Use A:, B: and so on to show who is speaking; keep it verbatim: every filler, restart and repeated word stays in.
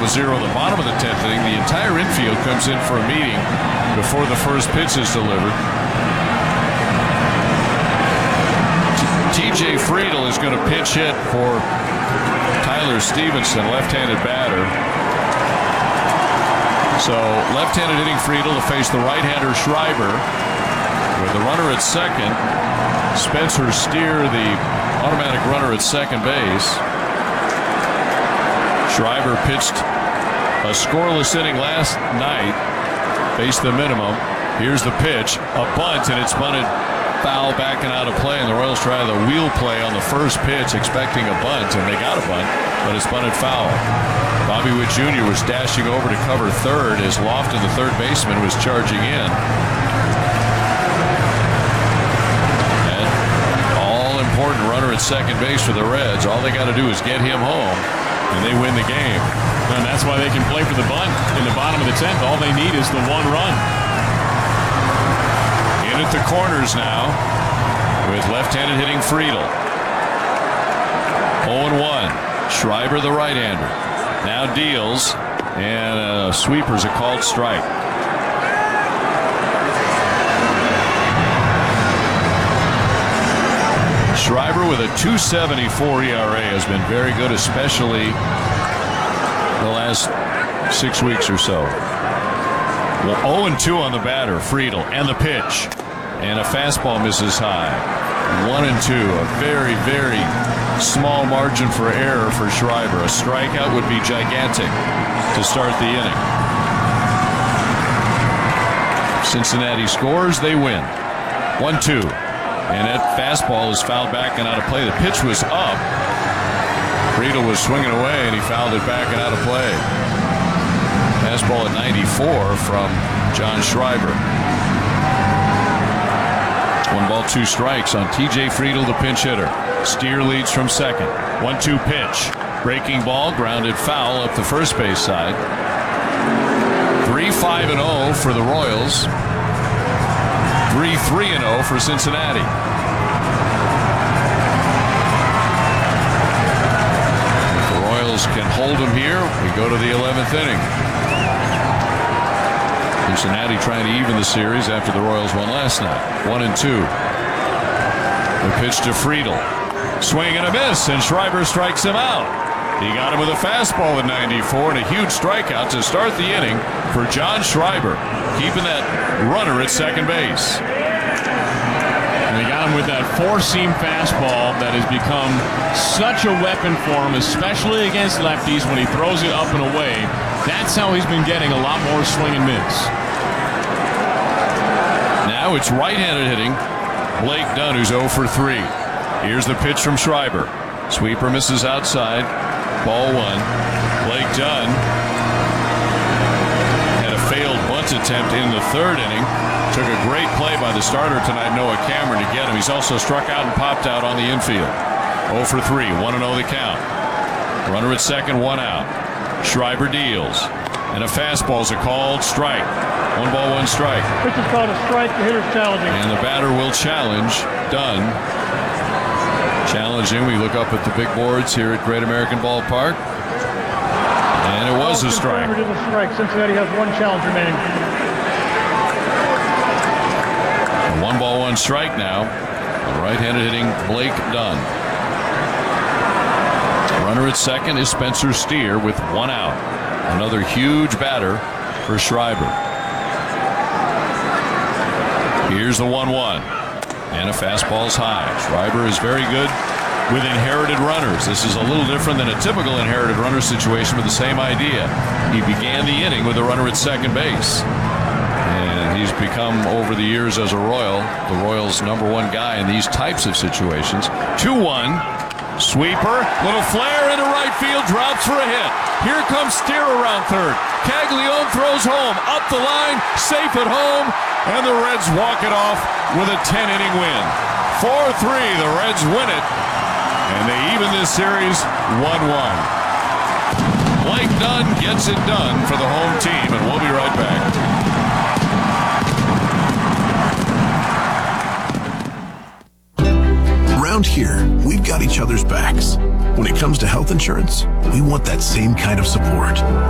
A: to zero in the bottom of the tenth inning. The entire infield comes in for a meeting before the first pitch is delivered. T J Friedl is going to pinch hit for Tyler Stevenson, left-handed batter. So left-handed hitting Friedl to face the right-hander Schreiber. With the runner at second, Spencer Steer, the automatic runner at second base. Schreiber pitched a scoreless inning last night, faced the minimum. Here's the pitch, a bunt, and it's bunted foul back and out of play, and the Royals try the wheel play on the first pitch expecting a bunt, and they got a bunt, but it's bunted foul. Bobby Witt Junior was dashing over to cover third as Lofton, the third baseman, was charging in. And all important runner at second base for the Reds. All they got to do is get him home, and they win the game.
B: And that's why they can play for the bunt in the bottom of the tenth. All they need is the one run.
A: In at the corners now with left-handed hitting Friedl. oh and one. Schreiber, the right-hander, now deals, and a sweeper's a called strike. Schreiber with a two seventy-four E R A has been very good, especially the last six weeks or so. Well, oh and two on the batter, Friedl, and the pitch. And a fastball misses high. One and two. A very, very small margin for error for Schreiber. A strikeout would be gigantic to start the inning. Cincinnati scores, they win. one two. And that fastball is fouled back and out of play. The pitch was up. Friedl was swinging away, and he fouled it back and out of play. Fastball at ninety-four from John Schreiber. One ball, two strikes on T J Friedl, the pinch hitter. Steer leads from second. one two pitch. Breaking ball, grounded foul up the first base side. three five and oh for the Royals. three three and oh for Cincinnati. If the Royals can hold them here, we go to the eleventh inning. Cincinnati trying to even the series after the Royals won last night. One and two. The pitch to Friedl. Swing and a miss, and Schreiber strikes him out. He got him with a fastball at ninety-four, and a huge strikeout to start the inning for John Schreiber, keeping that runner at second base.
B: And they got him with that four-seam fastball that has become such a weapon for him, especially against lefties when he throws it up and away. That's how he's been getting a lot more swing and miss.
A: Now it's right-handed hitting Blake Dunn, who's oh for three. Here's the pitch from Schreiber. Sweeper misses outside. Ball one. Blake Dunn had a failed bunt attempt in the third inning. Took a great play by the starter tonight, Noah Cameron, to get him. He's also struck out and popped out on the infield. oh for three. one and oh the count. Runner at second, one out. Schreiber deals, and a fastball's a called strike. One ball, one strike.
C: Which is called a strike. The hitter's challenging.
A: And the batter will challenge Dunn. Challenging. We look up at the big boards here at Great American Ballpark, and it was a strike.
C: It is a strike. Cincinnati has one challenge remaining.
A: A one ball, one strike now. The right-handed hitting Blake Dunn. Runner at second is Spencer Steer with one out. Another huge batter for Schreiber. Here's the one one. And a fastball's high. Schreiber is very good with inherited runners. This is a little different than a typical inherited runner situation, but the same idea. He began the inning with a runner at second base. And he's become, over the years as a Royal, the Royals' number one guy in these types of situations. two one. Sweeper, little flare into right field, drops for a hit. Here comes Steer around third. Caglione throws home, up the line, safe at home, and the Reds walk it off with a ten inning win. four three, the Reds win it, and they even this series one one. Blake Dunn gets it done for the home team, and we'll be right back.
D: Around here, we've got each other's backs. When it comes to health insurance, we want that same kind of support.